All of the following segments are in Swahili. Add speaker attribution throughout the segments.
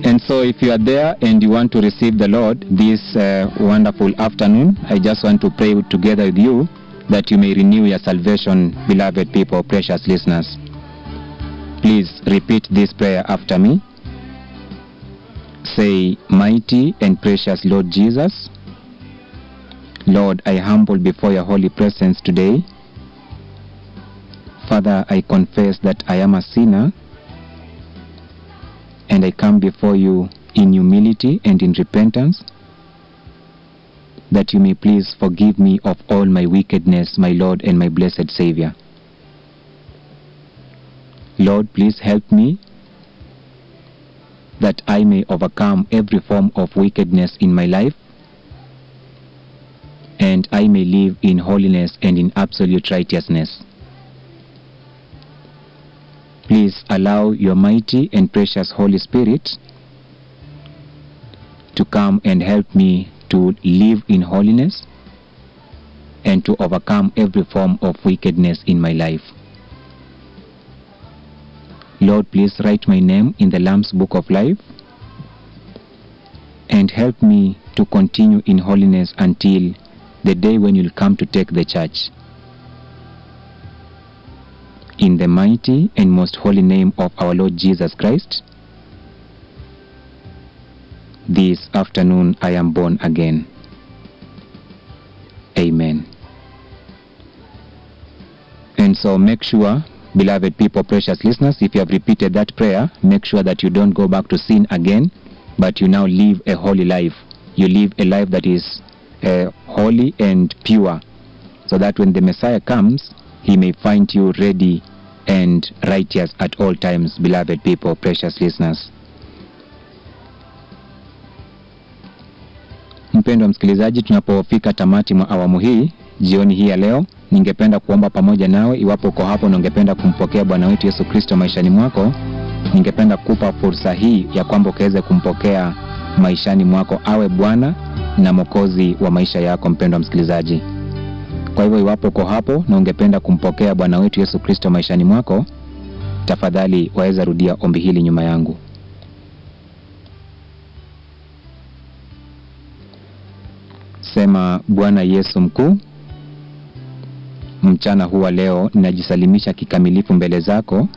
Speaker 1: And so if you are there and you want to receive the Lord this wonderful afternoon, I just want to pray together with you that you may renew your salvation, beloved people, precious listeners. Please repeat this prayer after me. Say, mighty and precious Lord Jesus, Lord, I humble before your holy presence today. Father, I confess that I am a sinner, and I come before you in humility and in repentance, that you may please forgive me of all my wickedness, my Lord and my blessed Savior. Lord, please help me that I may overcome every form of wickedness in my life, and I may live in holiness and in absolute righteousness. Please allow your mighty and precious Holy Spirit to come and help me to live in holiness and to overcome every form of wickedness in my life. Lord, please write my name in the Lamb's Book of Life and help me to continue in holiness until the day when you'll come to take the church. In the mighty and most holy name of our Lord Jesus Christ, this afternoon I am born again. Amen. And so make sure, beloved people, precious listeners, if you have repeated that prayer, make sure that you don't go back to sin again, but you now live a holy life. You live a life that is holy and pure, so that when the Messiah comes, he may find you ready and righteous at all times, beloved people, precious listeners. Mpendwa msikilizaji, tunapofika tamati mwa awamu hii, jioni hii ya leo, ningependa kuomba pamoja nawe. Iwapo uko hapo na ungependa kumpokea Bwana wetu Yesu Kristo maishani mwako, ningependa kukupa fursa hii ya kwamba ukaweze kumpokea maishani mwako, awe Bwana na Mwokozi wa maisha yako, mpendwa msikilizaji. Kwa hivyo iwapo uko hapo na ungependa kumpokea Bwana wetu Yesu Kristo maishani mwako, tafadhali waweza rudia ombi hili nyuma yangu. Sema, Bwana Yesu mkuu, mchana huu leo ninajisalimisha kikamilifu mbele zako,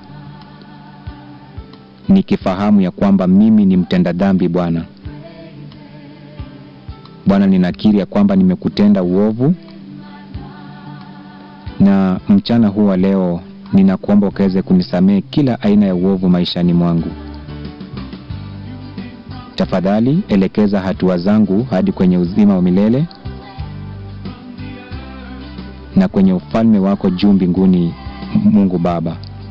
Speaker 1: nikifahamu ya kwamba mimi ni mtenda dhambi. Bwana, ninakiri ya kwamba nimekutenda uovu, na mchana huu leo ninakuomba ukaweze kunisamehe kila aina ya uovu maishani mwangu. Tafadhali elekeza hatua zangu hadi kwenye uzima wa milele na kwenye ufalme wako juu mbinguni, Mungu Baba.